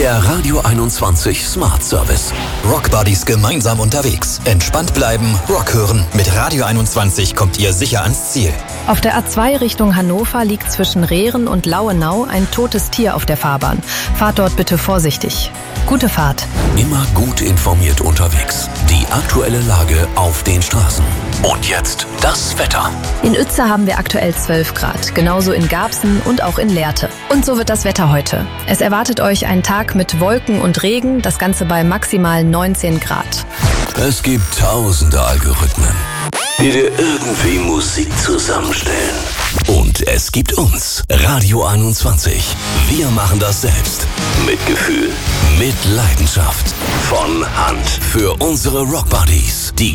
Der Radio 21 Smart Service. Rock Buddies gemeinsam unterwegs. Entspannt bleiben, Rock hören. Mit Radio 21 kommt ihr sicher ans Ziel. Auf der A2 Richtung Hannover liegt zwischen Rehren und Lauenau ein totes Tier auf der Fahrbahn. Fahrt dort bitte vorsichtig. Gute Fahrt. Immer gut informiert unterwegs. Die aktuelle Lage auf den Straßen. Und jetzt das Wetter. In Uetze haben wir aktuell 12 Grad, genauso in Garbsen und auch in Lehrte. Und so wird das Wetter heute. Es erwartet euch ein Tag mit Wolken und Regen, das Ganze bei maximal 19 Grad. Es gibt tausende Algorithmen, die dir irgendwie Musik zusammenstellen. Und es gibt uns, Radio 21. Wir machen das selbst. Mit Gefühl, mit Leidenschaft. Von Hand. Für unsere Rock Buddies. Die